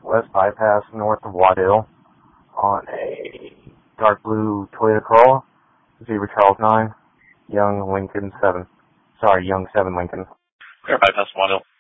West Bypass north of Waddell on a dark blue Toyota Corolla, Zebra Charles 9, Young 7 Lincoln. Clear Bypass Waddell.